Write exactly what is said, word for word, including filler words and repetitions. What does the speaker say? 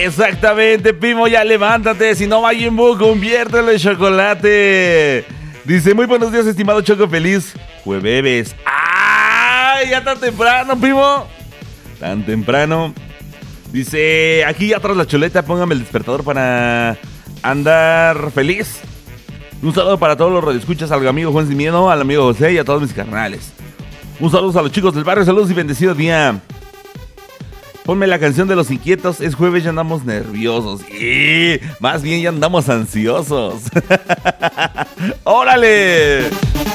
Exactamente, Pimo, ya levántate. Si no, Majin Buu, conviértelo en chocolate. Dice, muy buenos días, estimado Choco, feliz jueves. ¡Ay! Ya tan temprano, Pimo. Tan temprano. Dice, aquí ya tras la chuleta, póngame el despertador para andar feliz. Un saludo para todos los radioescuchas, al amigo Juan Sin Miedo, al amigo José y a todos mis carnales. Un saludo a los chicos del barrio, saludos y bendecido día. Ponme la canción de los inquietos, es jueves, ya andamos nerviosos. Y más bien ya andamos ansiosos. ¡Órale!